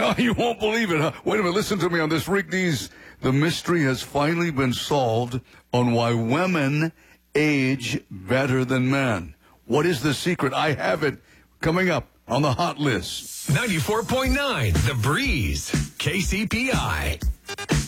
You won't believe it, huh? Wait a minute, listen to me on this, Rick Dees. The mystery has finally been solved on why women age better than men. What is the secret? I have it coming up on the hot list. 94.9 The Breeze, KCPI.